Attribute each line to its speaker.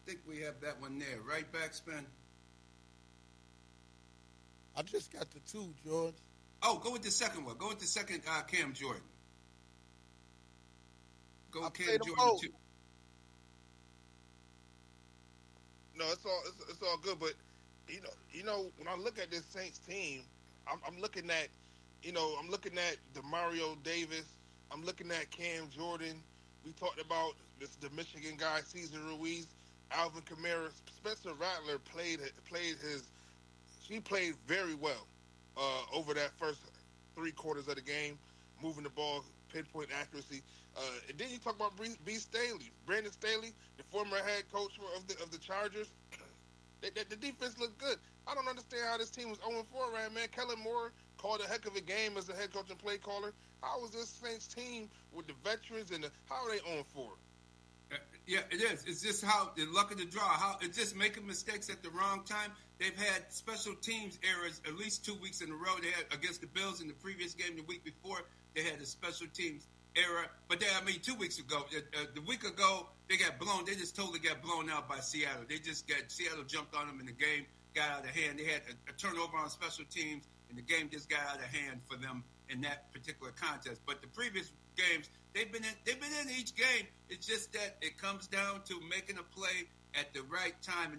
Speaker 1: think we have that one there. Right, Backspin?
Speaker 2: I just got the two, George.
Speaker 1: Oh, go with the second one. Go with the second Cam Jordan. Go with Cam Jordan, too.
Speaker 3: No, it's all good, but you know when I look at this Saints team, I'm looking at DeMario Davis, I'm looking at Cam Jordan. We talked about the Michigan guy Cesar Ruiz, Alvin Kamara, Spencer Rattler played very well over that first 3 quarters of the game, moving the ball, pinpoint accuracy. And then you talk about Brandon Staley, the former head coach of the Chargers. The defense looked good. I don't understand how this team was 0-4 right, man. Kellen Moore called a heck of a game as a head coach and play caller. How was this Saints team with the veterans and how are they 0-4?
Speaker 1: Yeah, it is. It's just how the luck of the draw. How it's just making mistakes at the wrong time. They've had special teams errors at least 2 weeks in a row. They had against the Bills in the previous game. The week before, they had a special teams error. But 2 weeks ago, the week ago, they got blown. They just totally got blown out by Seattle. Seattle jumped on them in the game, got out of hand. They had a turnover on special teams, and the game just got out of hand for them in that particular contest. But the previous games, they've been in each game. It's just that it comes down to making a play at the right time.